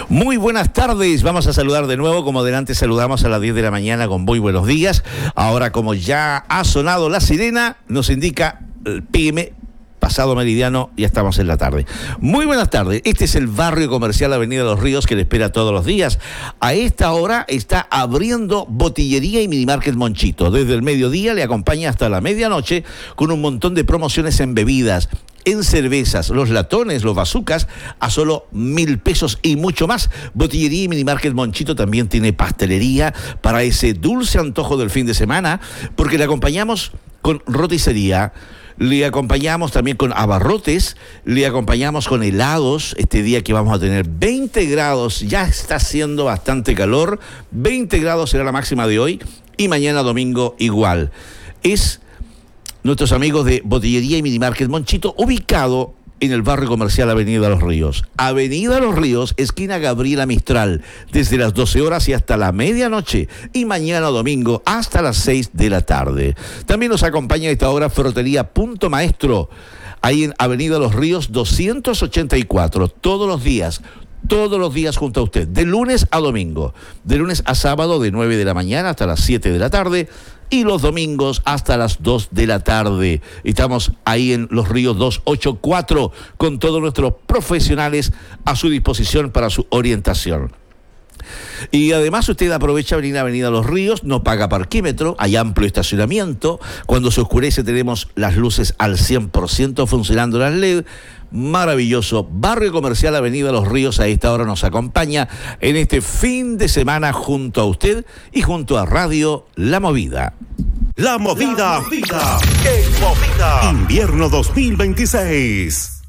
Muy buenas tardes, vamos a saludar de nuevo, como delante saludamos a las 10 de la mañana con muy buenos días. Ahora, como ya ha sonado la sirena, nos indica el PM, pasado meridiano, ya estamos en la tarde. Muy buenas tardes, este es el barrio comercial Avenida Los Ríos que le espera todos los días. A esta hora está abriendo Botillería y Minimarket Monchito. Desde el mediodía le acompaña hasta la medianoche con un montón de promociones en bebidas, en cervezas, los latones, los bazucas, a solo 1.000 pesos y mucho más. Botillería y Minimarket Monchito también tiene pastelería para ese dulce antojo del fin de semana, porque le acompañamos con roticería, le acompañamos también con abarrotes, le acompañamos con helados. Este día que vamos a tener 20 grados, ya está haciendo bastante calor, 20 grados será la máxima de hoy y mañana domingo igual. Es nuestros amigos de Botillería y Minimarket Monchito, ubicado en el barrio comercial Avenida Los Ríos. Avenida Los Ríos, esquina Gabriela Mistral, desde las 12 horas y hasta la medianoche. Y mañana domingo hasta las 6 de la tarde. También nos acompaña a esta hora Ferretería Punto Maestro, ahí en Avenida Los Ríos 284, todos los días junto a usted, de lunes a domingo, de lunes a sábado de 9 de la mañana hasta las 7 de la tarde y los domingos hasta las 2 de la tarde. Estamos ahí en Los Ríos 284 con todos nuestros profesionales a su disposición para su orientación. Y además usted aprovecha Avenida Los Ríos, no paga parquímetro, hay amplio estacionamiento. Cuando se oscurece tenemos las luces al 100% funcionando, las LED. Maravilloso barrio comercial Avenida Los Ríos, a esta hora nos acompaña en este fin de semana junto a usted y junto a Radio La Movida. La Movida. En Movida. Invierno 2026.